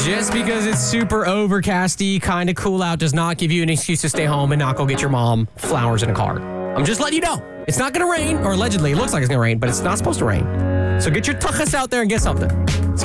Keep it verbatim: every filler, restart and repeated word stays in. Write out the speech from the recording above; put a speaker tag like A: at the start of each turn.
A: Just because it's super overcasty, kind of cool out, does not give you an excuse to stay home and not go get your mom flowers in a card. I'm just letting you know. It's not going to rain, or allegedly, it looks like it's going to rain, but it's not supposed to rain. So get your tuchus out there and get something. It's